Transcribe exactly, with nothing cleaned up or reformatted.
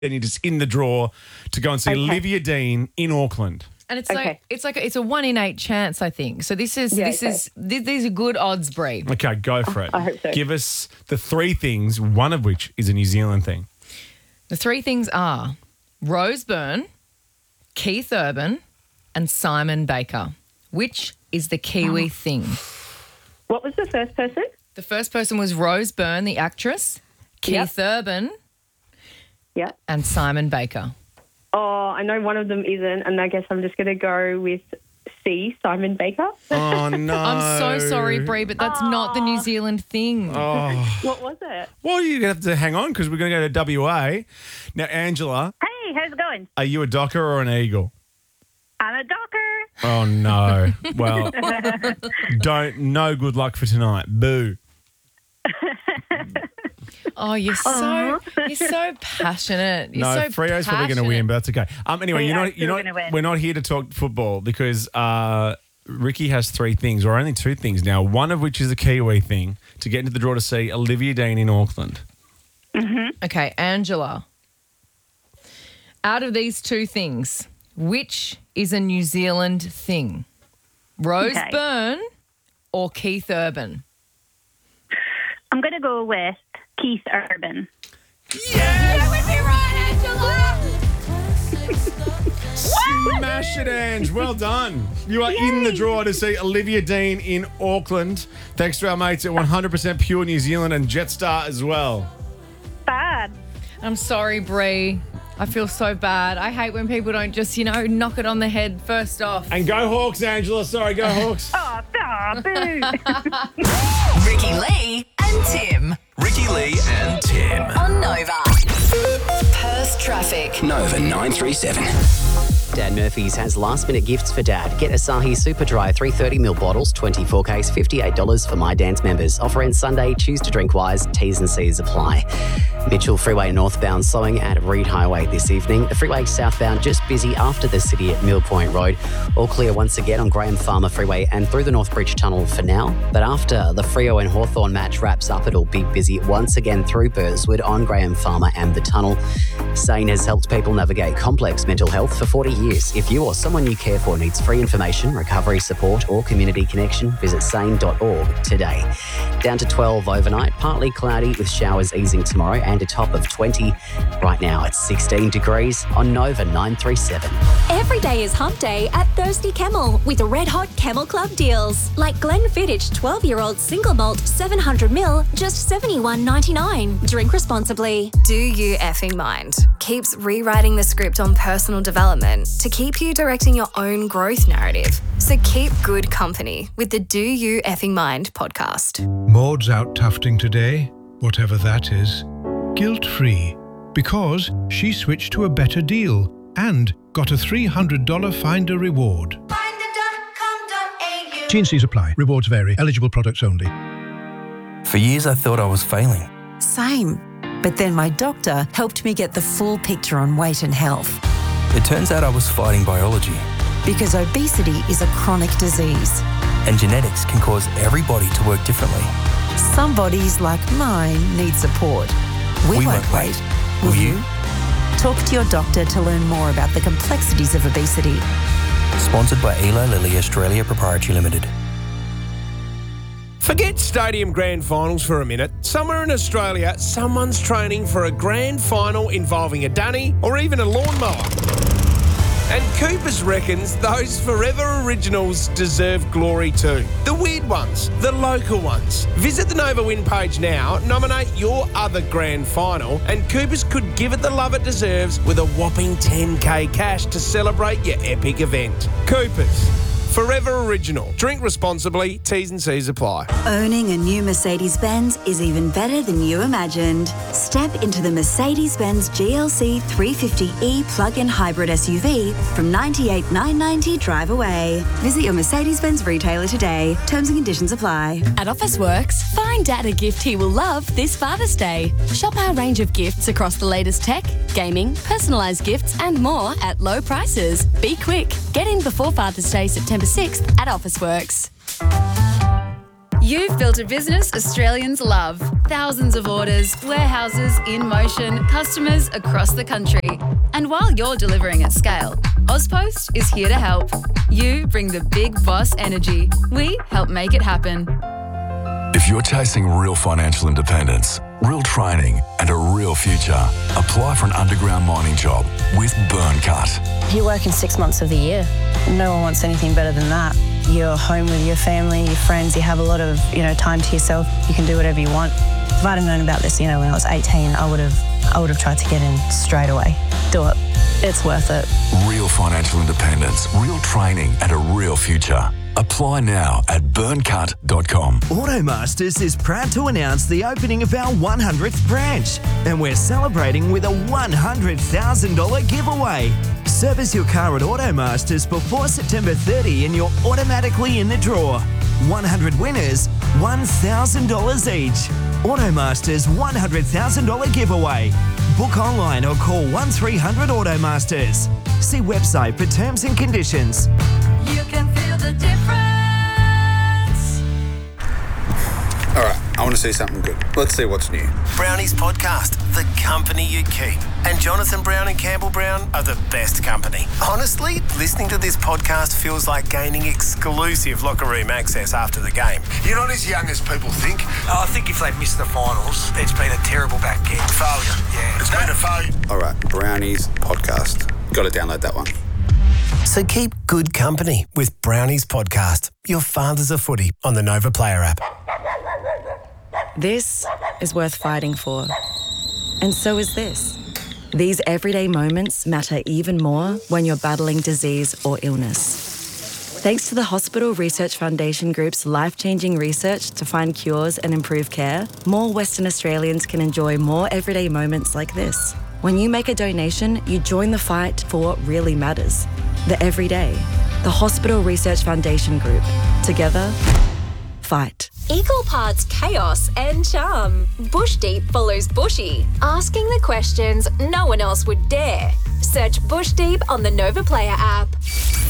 and you're just in the draw to go and see Okay. Olivia Dean in Auckland. And it's Okay. like it's like a, it's a one in eight chance, I think. So this is Yeah, this okay. is th- these are good odds, Bree. Okay, go for it. I hope so. Give us the three things, one of which is a New Zealand thing. The three things are Rose Byrne, Keith Urban, and Simon Baker. Which is the Kiwi thing? What was the first person? The first person was Rose Byrne, the actress, Keith Urban, Yeah. and Simon Baker. Oh, I know one of them isn't, and I guess I'm just going to go with C, Simon Baker. Oh, no. I'm so sorry, Bree, but that's not the New Zealand thing. Oh. What was it? Well, you're going to have to hang on because we're going to go to W A. Now, Angela, Hey, how's it going? are you a docker or an eagle? I'm a docker. Oh, no. Well, don't. No good luck for tonight. Boo. Oh, you're so you're so passionate. You're No, so Freo's probably going to win, but that's okay. Um, anyway, We you're are not, you're still not, gonna win. we're not here to talk football because uh, Ricky has three things, or only two things now, one of which is a Kiwi thing to get into the draw to see Olivia Dean in Auckland. Okay, Angela. Out of these two things, which is a New Zealand thing? Rose Okay. Byrne or Keith Urban? I'm going to go with Keith Urban. Smash it, Ange. Well done. You are in the draw to see Olivia Dean in Auckland. Thanks to our mates at one hundred percent Pure New Zealand and Jetstar as well. Bad. I'm sorry, Bree. I feel so bad. I hate when people don't just, you know, knock it on the head first off. And go Hawks, Angela. Sorry, go Hawks. Oh, oh boo. Ricky Lee and Tim Ricky Lee and Tim. on Nova. Perth traffic. Nova nine three seven. Dan Murphy's has last-minute gifts for Dad. Get Asahi Super Dry three hundred thirty milliliter bottles, twenty-four case, fifty-eight dollars for My Dance members. Offer ends Sunday. Choose to drink wise. T's and C's apply. Mitchell Freeway northbound slowing at Reed Highway this evening. The freeway southbound just busy after the city at Mill Point Road. All clear once again on Graham Farmer Freeway and through the North Bridge Tunnel for now. But after the Freo and Hawthorn match wraps up, it'll be busy once again through Burswood on Graham Farmer and the tunnel. Sane has helped people navigate complex mental health for forty years. If you or someone you care for needs free information, recovery support or community connection, visit sane dot org today. Down to twelve overnight, partly cloudy with showers easing tomorrow and a top of twenty. Right now it's sixteen degrees on Nova nine three seven. Every day is hump day at Thirsty Camel with red hot Camel Club deals. Like Glenfiddich twelve-year-old single malt seven hundred milliliters, just seventy-one ninety-nine. Drink responsibly. Do You Effing Mind keeps rewriting the script on personal development to keep you directing your own growth narrative. So keep good company with the Do You Effing Mind podcast. Maud's out tufting today, whatever that is, guilt-free, because she switched to a better deal and got a three hundred dollars Finder reward. T and C's apply. Rewards vary. Eligible products only. For years, I thought I was failing. Same. But then my doctor helped me get the full picture on weight and health. It turns out I was fighting biology, Because obesity is a chronic disease. and genetics can cause everybody to work differently. Some bodies, like mine, need support. We, We won't won't wait. wait. Will Will you? you? Talk to your doctor to learn more about the complexities of obesity. Sponsored by Eli Lilly Australia Proprietary Limited. Forget stadium grand finals for a minute. Somewhere in Australia, someone's training for a grand final involving a dunny or even a lawnmower. And Coopers reckons those Forever Originals deserve glory too. The weird ones, the local ones. Visit the Nova Win page now, nominate your other grand final, and Coopers could give it the love it deserves with a whopping ten K cash to celebrate your epic event. Coopers. Forever Original. Drink responsibly. T's and C's apply. Owning a new Mercedes-Benz is even better than you imagined. Step into the Mercedes-Benz G L C three fifty E plug-in hybrid S U V from ninety-eight thousand nine hundred ninety dollars drive away. Visit your Mercedes-Benz retailer today. Terms and conditions apply. At Officeworks, find Dad a gift he will love this Father's Day. Shop our range of gifts across the latest tech, gaming, personalised gifts and more at low prices. Be quick. Get in before Father's Day, September sixth at Officeworks. You've built a business Australians love. Thousands of orders, warehouses in motion, customers across the country. And while you're delivering at scale, Ozpost is here to help. You bring the big boss energy. We help make it happen. If you're chasing real financial independence, real training and a real future, apply for an underground mining job with Burncut. You're working six months of the year. No one wants anything better than that. You're home with your family, your friends, you have a lot of, you know, time to yourself. You can do whatever you want. If I'd have known about this, you know, when I was eighteen, I would have I would have tried to get in straight away. Do it. It's worth it. Real financial independence, real training and a real future. Apply now at burncut dot com. Automasters is proud to announce the opening of our one hundredth branch, and we're celebrating with a one hundred thousand dollars giveaway. Service your car at Automasters before September thirtieth and you're automatically in the draw. one hundred winners, one thousand dollars each. Automasters one hundred thousand dollars giveaway. Book online or call one three hundred Automasters. See website for terms and conditions. You can feel the difference. All right, I want to see something good. Let's see what's new. Brownies Podcast, the company you keep. And Jonathan Brown and Campbell Brown are the best company. Honestly, listening to this podcast feels like gaining exclusive locker room access after the game. You're not as young as people think. I think if they've missed the finals, it's been a terrible back end. Failure, yeah. It's been a failure. All right, Brownies Podcast. Got to download that one. So keep good company with Brownies Podcast, your fathers of footy on the Nova Player app. This is worth fighting for. And so is this. These everyday moments matter even more when you're battling disease or illness. Thanks to the Hospital Research Foundation Group's life-changing research to find cures and improve care, more Western Australians can enjoy more everyday moments like this. When you make a donation, you join the fight for what really matters. The everyday. The Hospital Research Foundation Group. Together, fight. Equal parts chaos and charm. Bush Deep follows Bushy, asking the questions no one else would dare. Search Bush Deep on the Nova Player app.